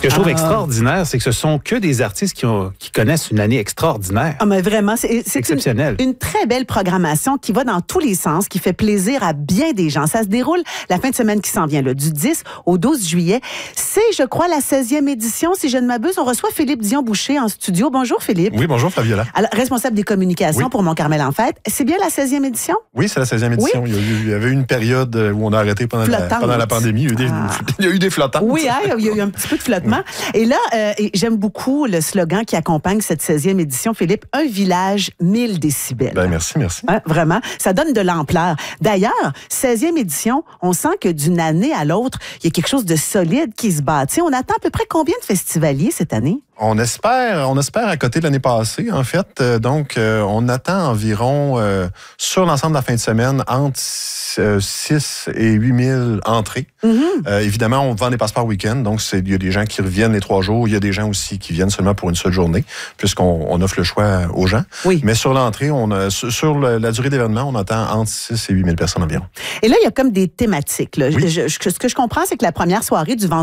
Ce que je trouve extraordinaire, c'est que ce sont que des artistes qui connaissent une année extraordinaire. Ah, mais vraiment, c'est exceptionnel. Une très belle programmation qui va dans tous les sens, qui fait plaisir à bien des gens. Ça se déroule la fin de semaine qui s'en vient, là, du 10 au 12 juillet. C'est, je crois, la 16e édition. Si je ne m'abuse, on reçoit Philippe Dion-Boucher en studio. Bonjour, Philippe. Oui, bonjour, Fabiola. Alors, responsable des communications pour Mont-Carmel en fête. C'est bien la 16e édition? Oui, c'est la 16e édition. Oui? Il y avait eu une période où on a arrêté pendant la pandémie. Il y a eu des flottantes. Oui, hein, il y a eu un petit peu de flottement. Et là, j'aime beaucoup le slogan qui accompagne cette 16e édition, Philippe, un village, 1000 décibels. Ben, merci. Hein, vraiment, ça donne de l'ampleur. D'ailleurs, 16e édition, on sent que d'une année à l'autre, il y a quelque chose de solide qui se bâtit. On attend à peu près combien de festivaliers cette année? On espère à côté de l'année passée, en fait. Donc, on attend environ, sur l'ensemble de la fin de semaine, entre 6 et 8 000 entrées. Évidemment, on vend des passeports week-end. Donc, il y a des gens qui reviennent les 3 jours. Il y a des gens aussi qui viennent seulement pour une seule journée, puisqu'on offre le choix aux gens. Oui. Mais sur l'entrée, sur la durée d'événement, on attend entre 6 et 8 000 personnes environ. Et là, il y a comme des thématiques. Là. Oui. Ce que je comprends, c'est que la première soirée du vendredi